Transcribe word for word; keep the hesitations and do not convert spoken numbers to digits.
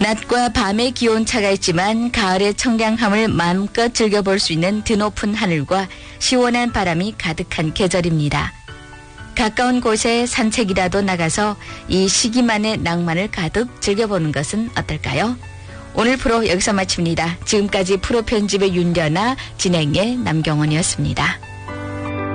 낮과 밤의 기온차가 있지만 가을의 청량함을 마음껏 즐겨볼 수 있는 드높은 하늘과 시원한 바람이 가득한 계절입니다. 가까운 곳에 산책이라도 나가서 이 시기만의 낭만을 가득 즐겨보는 것은 어떨까요? 오늘 프로 여기서 마칩니다. 지금까지 프로 편집의 윤려나 진행의 남경원이었습니다.